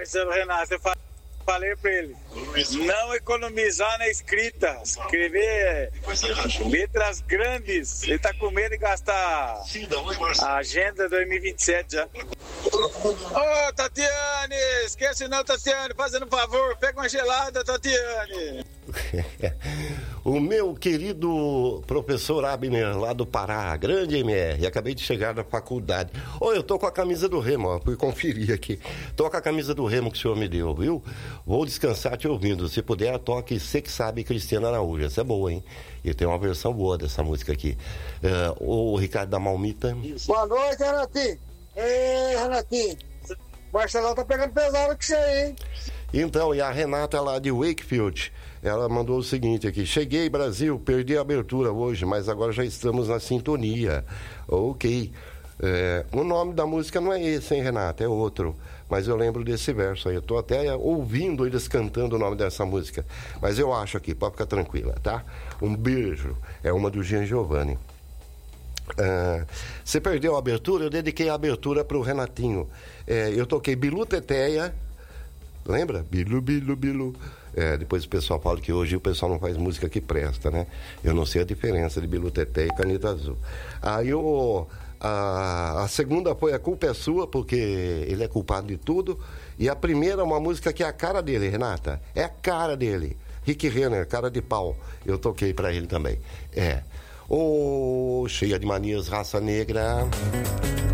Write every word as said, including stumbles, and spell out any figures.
Marcelo Renato, eu falei pra ele, não economizar na escrita, escrever letras grandes. Ele tá com medo de gastar a agenda dois mil e vinte e sete já. Ô, oh, Tatiane, esquece não, Tatiane, fazendo um favor, pega uma gelada, Tatiane. O meu querido professor Abner, lá do Pará, grande M R, acabei de chegar da faculdade. Ô, oh, eu tô com a camisa do Remo, ó, fui conferir aqui. Tô com a camisa do Remo que o senhor me deu, viu? Vou descansar te ouvindo. Se puder, toque Cê Que Sabe, Cristiana Araújo. Essa é boa, hein? E tem uma versão boa dessa música aqui. Uh, o Ricardo da Malmita. Boa noite, Renatinho. Ei, Renatinho. Marcelão tá pegando pesado com você aí, hein? Então, e a Renata lá de Wakefield, ela mandou o seguinte aqui: cheguei, Brasil, perdi a abertura hoje, mas agora já estamos na sintonia. Ok. É, o nome da música não é esse, hein, Renata? É outro. Mas eu lembro desse verso aí. Eu tô até ouvindo eles cantando o nome dessa música. Mas eu acho aqui, pode ficar tranquila, tá? Um beijo. É uma do Jean Giovanni. Ah, você perdeu a abertura? Eu dediquei a abertura pro Renatinho. É, eu toquei Bilu Teteia. Lembra? Bilu, bilu, bilu. É, depois o pessoal fala que hoje o pessoal não faz música que presta, né? Eu não sei a diferença de Bilu Teteia e Caneta Azul. Aí o, a, a segunda foi A Culpa é Sua, porque ele é culpado de tudo. E a primeira é uma música que é a cara dele, Renata. É a cara dele. Rick Renner, Cara de Pau. Eu toquei pra ele também. É. Ô, oh, cheia de manias, Raça Negra.